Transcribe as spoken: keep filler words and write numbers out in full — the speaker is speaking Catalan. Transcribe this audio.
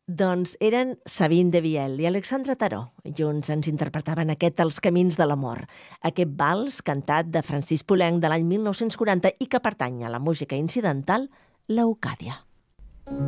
Doncs eren Sabine de Viel i Alexandre Taró. Junts ens interpretaven aquest Els camins de l'amor, aquest vals cantat de Francis Poulenc de l'any mil nou-cents quaranta i que pertany a la música incidental Leucàdia.